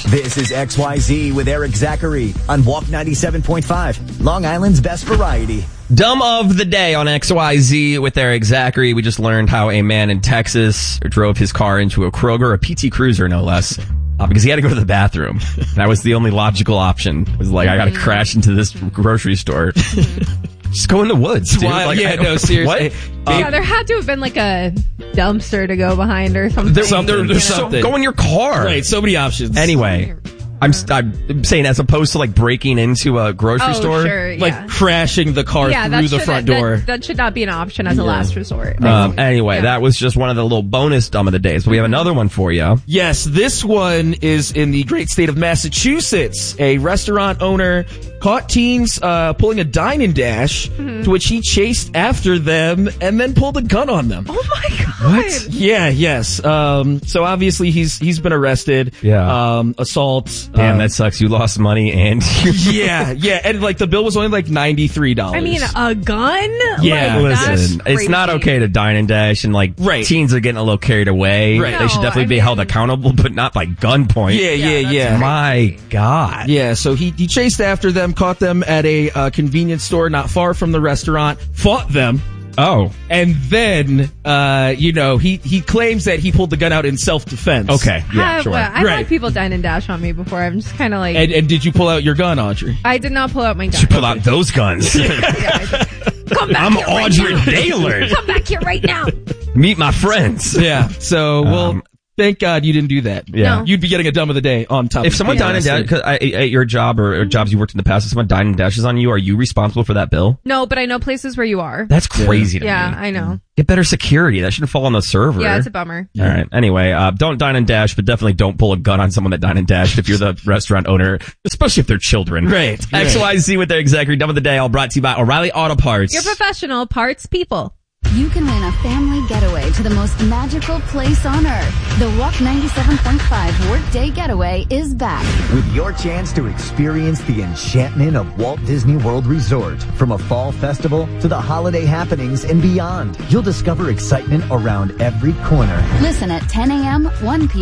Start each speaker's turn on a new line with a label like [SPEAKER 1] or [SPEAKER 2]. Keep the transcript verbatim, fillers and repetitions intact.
[SPEAKER 1] This is X Y Z with Eric Zachary on Walk ninety-seven point five, Long Island's best variety.
[SPEAKER 2] Dumb of the day on X Y Z with Eric Zachary. We just learned how a man in Texas drove his car into a Kroger, a P T Cruiser no less, uh, because he had to go to the bathroom. That was the only logical option. It was like, I gotta crash into this grocery store. Just go in the woods, dude.
[SPEAKER 3] Wild,
[SPEAKER 2] Like,
[SPEAKER 3] yeah,
[SPEAKER 2] I-
[SPEAKER 3] no, seriously.
[SPEAKER 2] What?
[SPEAKER 4] Yeah, there had to have been like a dumpster to go behind or something.
[SPEAKER 2] There,
[SPEAKER 3] Something,
[SPEAKER 2] there- there's
[SPEAKER 3] you know?
[SPEAKER 2] so, go in your car.
[SPEAKER 3] Right, so many options.
[SPEAKER 2] Anyway, I'm, I'm saying as opposed to like breaking into a grocery
[SPEAKER 4] Oh,
[SPEAKER 2] store.
[SPEAKER 4] sure, yeah.
[SPEAKER 3] Like crashing the car
[SPEAKER 4] yeah,
[SPEAKER 3] through
[SPEAKER 4] that
[SPEAKER 3] the
[SPEAKER 4] should-
[SPEAKER 3] front
[SPEAKER 4] that-
[SPEAKER 3] door.
[SPEAKER 4] That, should not be an option as a last resort.
[SPEAKER 2] Um, anyway,
[SPEAKER 4] Yeah.
[SPEAKER 2] that was just one of the little bonus dumb of the days. But we have another one for you.
[SPEAKER 3] Yes, this one is in the great state of Massachusetts. A restaurant owner caught teens uh, pulling a dine and dash,
[SPEAKER 4] Mm-hmm.
[SPEAKER 3] to which he chased after them and then pulled a gun on them.
[SPEAKER 4] Oh my god!
[SPEAKER 2] What?
[SPEAKER 3] Yeah, yes. Um, so obviously he's he's been arrested.
[SPEAKER 2] Yeah.
[SPEAKER 3] Um, assault.
[SPEAKER 2] Damn,
[SPEAKER 3] um,
[SPEAKER 2] that sucks. You lost money and you
[SPEAKER 3] yeah, yeah, and like the bill was only like ninety three dollars.
[SPEAKER 4] I mean, a gun?
[SPEAKER 3] Yeah,
[SPEAKER 4] like, that's
[SPEAKER 2] Listen, it's not
[SPEAKER 4] crazy.
[SPEAKER 2] okay to dine and dash, and like
[SPEAKER 3] Right.
[SPEAKER 2] teens are getting a little carried away.
[SPEAKER 3] Right.
[SPEAKER 2] They should
[SPEAKER 4] No,
[SPEAKER 2] definitely
[SPEAKER 4] I
[SPEAKER 2] be
[SPEAKER 4] mean-
[SPEAKER 2] held accountable, but not by gunpoint.
[SPEAKER 3] yeah,
[SPEAKER 4] Yeah,
[SPEAKER 3] yeah,
[SPEAKER 4] that's
[SPEAKER 3] yeah.
[SPEAKER 2] My God.
[SPEAKER 3] Yeah, so he, he chased after them, caught them at a uh, convenience store not far from the restaurant, fought them,
[SPEAKER 2] Oh.
[SPEAKER 3] and then, uh, you know, he, he claims that he pulled the gun out in self-defense.
[SPEAKER 2] Okay. Yeah.
[SPEAKER 4] Uh,
[SPEAKER 2] Sure.
[SPEAKER 4] well, I've
[SPEAKER 3] Right.
[SPEAKER 4] had people dine and dash on me before. I'm just kind of like,
[SPEAKER 3] And, and did you pull out your gun, Audrey?
[SPEAKER 4] I did not pull out my gun.
[SPEAKER 2] You pull out those guns.
[SPEAKER 4] Yeah, I did. Come back
[SPEAKER 2] I'm
[SPEAKER 4] here right
[SPEAKER 2] Audrey
[SPEAKER 4] now.
[SPEAKER 2] Taylor.
[SPEAKER 4] Come back here right now.
[SPEAKER 2] Meet my friends.
[SPEAKER 3] Yeah. So, well,
[SPEAKER 2] Um,
[SPEAKER 3] thank God you didn't do that.
[SPEAKER 2] Yeah.
[SPEAKER 4] No.
[SPEAKER 3] You'd be getting a dumb of the day on top
[SPEAKER 2] If
[SPEAKER 3] of
[SPEAKER 2] someone
[SPEAKER 3] the
[SPEAKER 2] dine and
[SPEAKER 3] honestly.
[SPEAKER 2] dash, cause I, at your job or, or jobs you worked in the past, if someone dine and dashes on you, are you responsible for that bill?
[SPEAKER 4] No, but I know places where you are.
[SPEAKER 2] That's crazy to
[SPEAKER 4] Yeah,
[SPEAKER 2] me.
[SPEAKER 4] I know.
[SPEAKER 2] Get better security. That shouldn't fall on the server.
[SPEAKER 4] Yeah, it's a bummer.
[SPEAKER 2] All right. Anyway, uh, don't dine and dash, but definitely don't pull a gun on someone that dine and dashed if you're the restaurant owner, especially if they're children.
[SPEAKER 3] Right.
[SPEAKER 2] X Y Z with their executive dumb of the day, all brought to you by O'Reilly Auto Parts.
[SPEAKER 4] You're professional parts people.
[SPEAKER 5] You can win a family getaway to the most magical place on earth. The Walk ninety-seven point five Workday Getaway is back.
[SPEAKER 1] With your chance to experience the enchantment of Walt Disney World Resort. From a fall festival to the holiday happenings and beyond, you'll discover excitement around every corner.
[SPEAKER 5] Listen at ten a.m., one p.m.